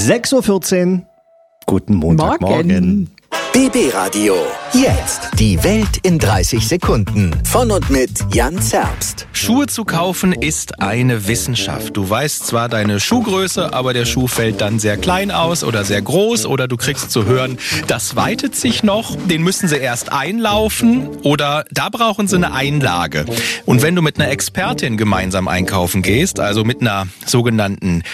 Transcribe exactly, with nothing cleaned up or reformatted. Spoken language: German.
sechs Uhr vierzehn. Guten Montagmorgen. Morgen. B B Radio. Jetzt die Welt in dreißig Sekunden. Von und mit Jan Zerbst. Schuhe zu kaufen ist eine Wissenschaft. Du weißt zwar deine Schuhgröße, aber der Schuh fällt dann sehr klein aus oder sehr groß oder du kriegst zu hören, das weitet sich noch, den müssen sie erst einlaufen oder da brauchen sie eine Einlage. Und wenn du mit einer Expertin gemeinsam einkaufen gehst, also mit einer sogenannten